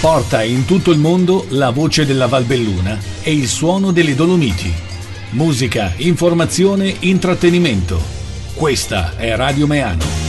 Porta in tutto il mondo la voce della Valbelluna e il suono delle Dolomiti. Musica, informazione, intrattenimento. Questa è Radio Meano.